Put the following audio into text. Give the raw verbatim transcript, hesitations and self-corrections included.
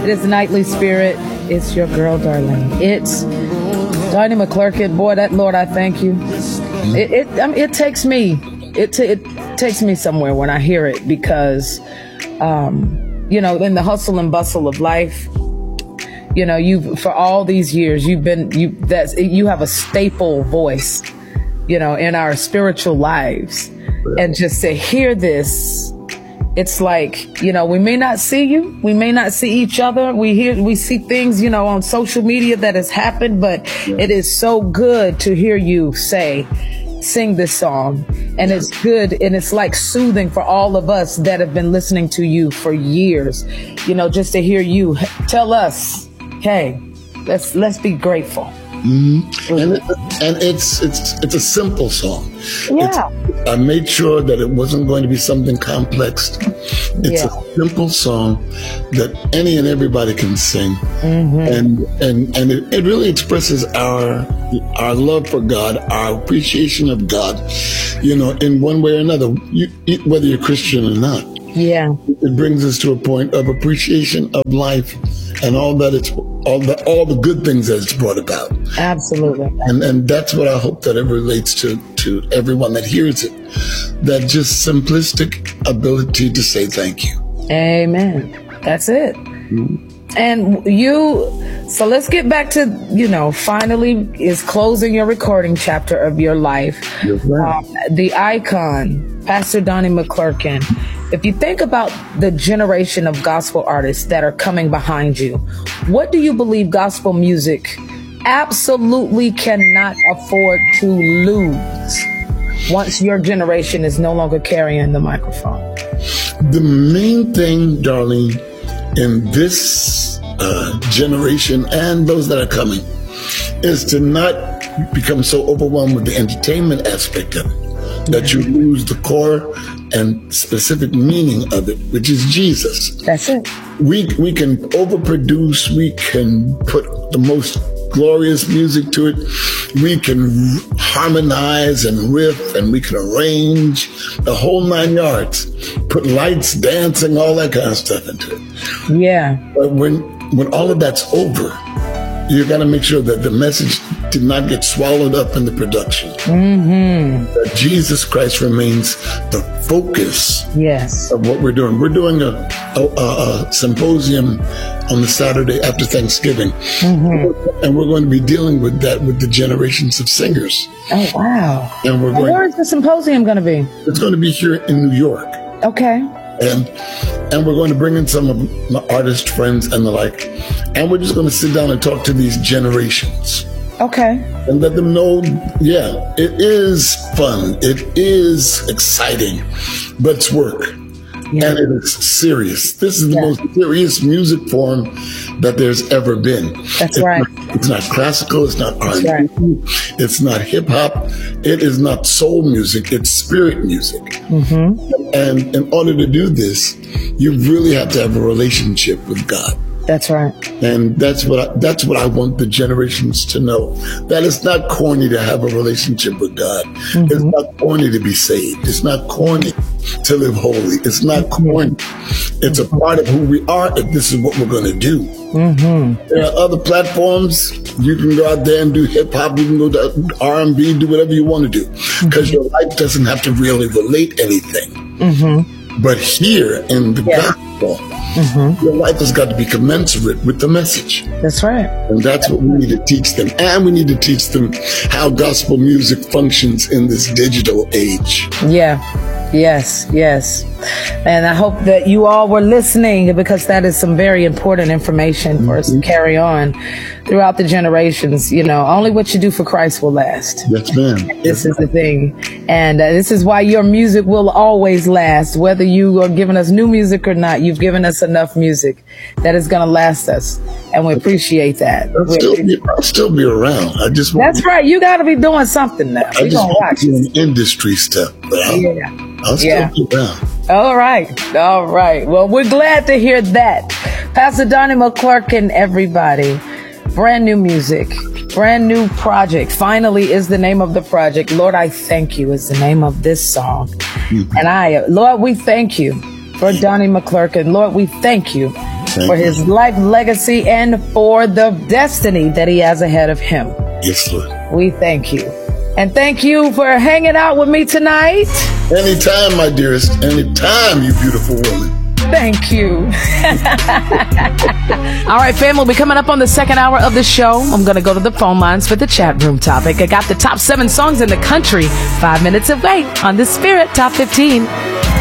It is Nightly Spirit. It's your girl, Darlene. It's Donnie McClurkin. Boy, that Lord, I thank you. It it, I mean, it takes me. It t- it takes me somewhere when I hear it because, um, you know, in the hustle and bustle of life, you know, you for all these years you've been you that's you have a staple voice, you know, in our spiritual lives, and just to hear this. It's like, you know, we may not see you. We may not see each other. We hear, we see things, you know, on social media that has happened, but yeah. It is so good to hear you say, sing this song. And it's good. And it's like soothing for all of us that have been listening to you for years, you know, just to hear you tell us, hey, let's, let's be grateful. Mm-hmm. And, it, and it's it's it's a simple song. Yeah. It's, I made sure that it wasn't going to be something complex. It's yeah. a simple song that any and everybody can sing, mm-hmm. and and and it, it really expresses our our love for God, our appreciation of God, you know, in one way or another, you, whether you're Christian or not. Yeah. It brings us to a point of appreciation of life and all that it's all the all the good things that it's brought about. Absolutely. And and that's what I hope that it relates to to everyone that hears it. That just simplistic ability to say thank you. Amen. That's it. Mm-hmm. And you, so let's get back to, you know, finally is closing your recording chapter of your life. Yes, ma'am. Um, the icon, Pastor Donnie McClurkin. If you think about the generation of gospel artists that are coming behind you, what do you believe gospel music absolutely cannot afford to lose once your generation is no longer carrying the microphone? The main thing, Darlene, in this uh, generation and those that are coming is to not become so overwhelmed with the entertainment aspect of it that you lose the core and specific meaning of it, which is Jesus. That's it. We we can overproduce. We can put the most glorious music to it. We can harmonize and riff, and we can arrange the whole nine yards. Put lights, dancing, all that kind of stuff into it. Yeah. But when when all of that's over, you got to make sure that the message did not get swallowed up in the production. Mm-hmm. That Jesus Christ remains the focus yes. of what we're doing. We're doing a, a, a, a symposium on the Saturday after Thanksgiving. Mm-hmm. And we're going to be dealing with that with the generations of singers. Oh, wow. And we're going, where is the symposium going to be? It's going to be here in New York. Okay. And and we're going to bring in some of my artist friends and the like. And we're just going to sit down and talk to these generations. Okay. And let them know, yeah, it is fun. It is exciting, but it's work. Yeah. And it is serious. This is the yeah. most serious music form that there's ever been. That's it's right. Not, it's not classical. It's not R and B. Right. It's not hip hop. It is not soul music. It's spirit music. Mm-hmm. And in order to do this, you really have to have a relationship with God. That's right. And that's what I, that's what I want the generations to know. That it's not corny to have a relationship with God. Mm-hmm. It's not corny to be saved. It's not corny to live holy. It's not corny. It's a part of who we are if this is what we're going to do. Mm-hmm. There are other platforms. You can go out there and do hip hop. You can go to R and B, do whatever you want to do. Because mm-hmm. your life doesn't have to really relate anything. Mm-hmm. But here in the yeah. gospel, mm-hmm. your life has got to be commensurate with the message. That's right. And that's what we need to teach them. And we need to teach them how gospel music functions in this digital age. Yeah. Yes, yes. And I hope that you all were listening, because that is some very important information for mm-hmm. us to carry on throughout the generations. You know, only what you do for Christ will last. Yes, ma'am. This yes, is the thing. And uh, this is why your music will always last. Whether you are giving us new music or not, you've given us enough music that is going to last us. And we appreciate that. I'll still, be, I'll still be around. I just want That's to, right. You got to be doing something now. I we just want to do industry stuff. But I'll, yeah. I'll still yeah. be around. All right. All right. Well, we're glad to hear that. Pastor Donnie McClurkin, everybody. Brand new music. Brand new project. Finally is the name of the project. Lord, I thank you is the name of this song. Mm-hmm. And I, Lord, we thank you for Donnie McClurkin. Lord, we thank you Thank for you. his life legacy and for the destiny that he has ahead of him. Yes, Lord. We thank you. And thank you for hanging out with me tonight. Anytime, my dearest. Anytime, you beautiful woman. Thank you. All right, fam, we'll be coming up on the second hour of the show. I'm going to go to the phone lines for the chat room topic. I got the top seven songs in the country. Five minutes away on the Spirit Top fifteen.